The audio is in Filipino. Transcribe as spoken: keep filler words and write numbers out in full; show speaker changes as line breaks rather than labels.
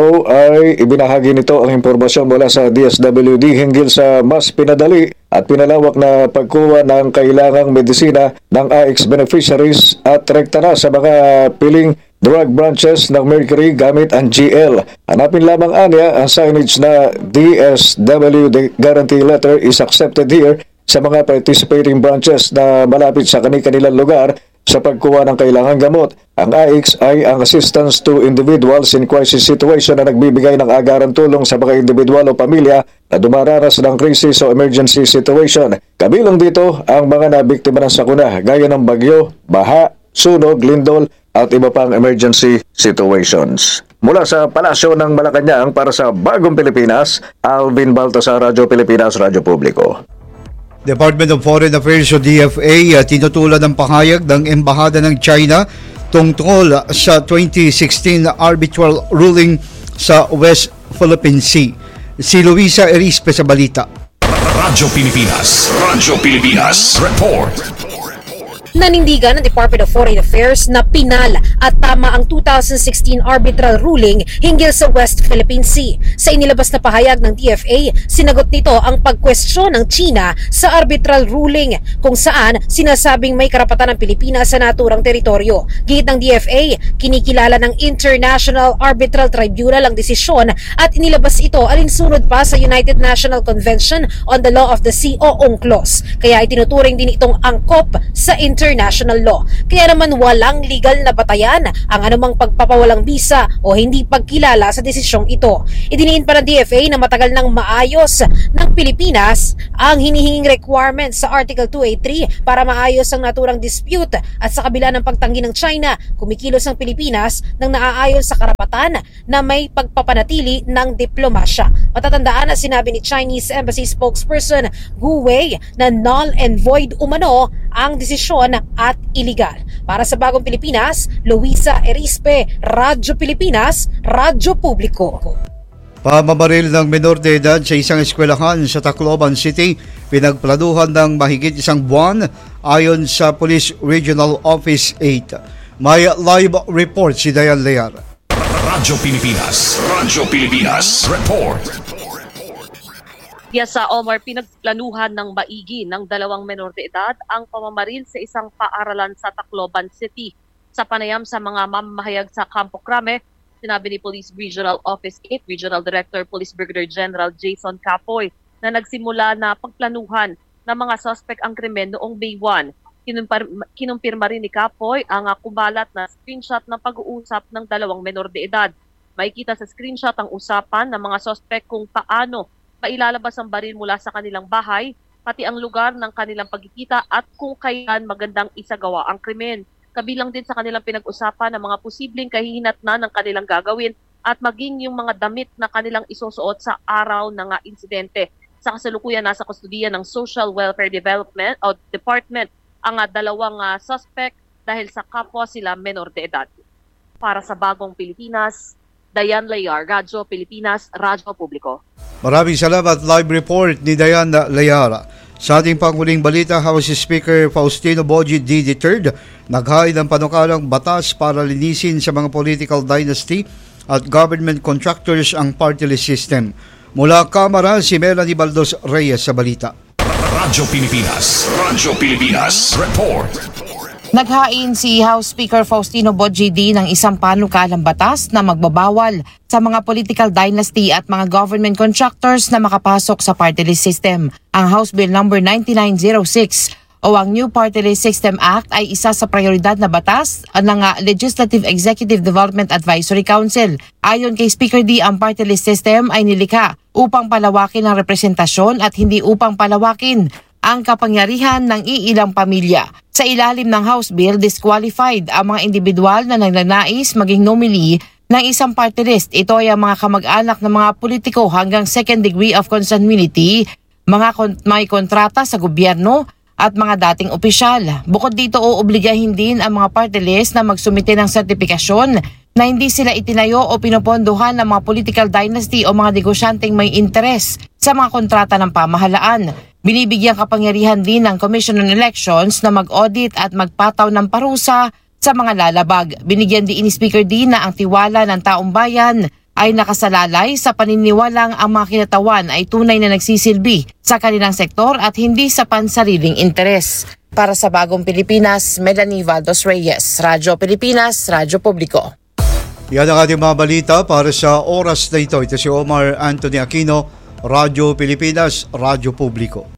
Araw ay ibinahagi nito ang impormasyon mula sa D S W D hinggil sa mas pinadali at pinalawak na pagkuha ng kailangang medisina ng A X beneficiaries at rekta na sa mga piling drug branches ng Mercury gamit ang G L. Hanapin lamang anya ang signage na D S W D Guarantee Letter is accepted here sa mga participating branches na malapit sa kani-kanilang lugar sa pagkuha ng kailangang gamot. Ang A X ay ang assistance to individuals in crisis situation na nagbibigay ng agarang tulong sa mga individual o pamilya na dumaranas ng crisis o emergency situation. Kabilang dito ang mga nabiktima ng sakuna gaya ng bagyo, baha, sunog, lindol at iba pang emergency situations. Mula sa Palasyo ng Malacanang para sa Bagong Pilipinas, Alvin Baltasar, Radyo Pilipinas, Radyo Publiko.
Department of Foreign Affairs o D F A uh, tinutulan ng pahayag ng Embahada ng China tungkol sa twenty sixteen arbitral ruling sa West Philippine Sea. Si Luisa Erispe sa balita.
Radyo Pilipinas, Radyo Pilipinas, report.
Nanindigan ng Department of Foreign Affairs na pinal at tama ang two thousand sixteen arbitral ruling hinggil sa West Philippine Sea. Sa inilabas na pahayag ng D F A, sinagot nito ang pagkwestiyon ng China sa arbitral ruling kung saan sinasabing may karapatan ng Pilipinas sa naturang teritoryo. Gihit ng D F A, kinikilala ng International Arbitral Tribunal ang desisyon at inilabas ito alinsunod pa sa United National Convention on the Law of the Sea o UNCLOS. Kaya itinuturing din itong angkop sa international international law. Kaya naman walang legal na batayan ang anumang pagpapawalang bisa o hindi pagkilala sa desisyong ito. Idiniin pa ng D F A na matagal nang maayos ng Pilipinas ang hinihinging requirements sa Article two eighty-three para maayos ang naturang dispute at sa kabila ng pagtanggi ng China, kumikilos ang Pilipinas nang naaayon sa karapatan na may pagpapanatili ng diplomasya. Matatandaan na sinabi ni Chinese Embassy spokesperson Gu Wei na null and void umano ang desisyon at iligal. Para sa Bagong Pilipinas, Luisa Erispe, Radyo Pilipinas, Radyo Publiko.
Pamamaril ng menor de edad sa isang eskwelahan sa Tacloban City, pinagplanuhan ng mahigit isang buwan ayon sa Police Regional Office eight. May live report si Dayan Lear.
Radyo Pilipinas, Radyo Pilipinas, report.
Sa Omar, pinagplanuhan ng maigi ng dalawang menor de edad ang pamamaril sa isang paaralan sa Tacloban City. Sa panayam sa mga mamamahayag sa Campo Crame, sinabi ni Police Regional Office eight Regional Director Police Brigadier General Jason Capoy na nagsimula na pagplanuhan ng mga suspect ang krimen noong May one. Kinumpir- kinumpirma rin ni Capoy ang kumalat na screenshot ng pag-uusap ng dalawang menor de edad. Makikita sa screenshot ang usapan ng mga suspect kung paano mailalabas ang baril mula sa kanilang bahay, pati ang lugar ng kanilang pagkikita at kung kailan magandang isagawa ang krimen. Kabilang din sa kanilang pinag-usapan ng mga posibleng kahihinatnan ng kanilang gagawin at maging yung mga damit na kanilang isusuot sa araw ng insidente. Sa kasalukuyan, nasa kustudiya ng Social Welfare Development o Department ang uh, dalawang uh, suspect dahil sa kapwa sila menor de edad. Para sa Bagong Pilipinas, Dayan Layar, Radyo Pilipinas, Radyo Publiko.
Maraming salamat. Live report ni Dayan Layar. Sa ating panghuling balita, House Speaker Faustino Boji D. the third naghain ng panukalang batas para linisin sa mga political dynasty at government contractors ang party list system. Mula Kamara, si Melanie Baldos Reyes sa balita.
Radyo Pilipinas, Radyo Pilipinas, report.
Naghain si House Speaker Faustino Boji D. ng isang panukalang batas na magbabawal sa mga political dynasty at mga government contractors na makapasok sa party list system. Ang House Bill number ninety-nine oh six o ang New Party List System Act ay isa sa prioridad na batas ng Legislative Executive Development Advisory Council. Ayon kay Speaker D, ang party list system ay nilikha upang palawakin ang representasyon at hindi upang palawakin ang kapangyarihan ng iilang pamilya. Sa ilalim ng House Bill, disqualified ang mga individual na nagnanais maging nominee ng isang party list. Ito ay ang mga kamag-anak ng mga politiko hanggang second degree of consanguinity, mga kon- may kontrata sa gobyerno at mga dating opisyal. Bukod dito, oobligahin din ang mga party list na magsumite ng sertifikasyon na hindi sila itinayo o pinopondohan ng mga political dynasty o mga negosyanteng may interes sa mga kontrata ng pamahalaan. Binibigyang kapangyarihan din ng Commission on Elections na mag-audit at magpataw ng parusa sa mga lalabag. Binigyan din ni Speaker D na ang tiwala ng taong bayan ay nakasalalay sa paniniwalang ang mga kinatawan ay tunay na nagsisilbi sa kanilang sektor at hindi sa pansariling interes. Para sa Bagong Pilipinas, Melanie Valdos Reyes, Radyo Pilipinas, Radyo Publiko.
Yan ang ating mga balita para sa oras na ito. Ito si Omar Anthony Aquino, Radyo Pilipinas, Radyo Publiko.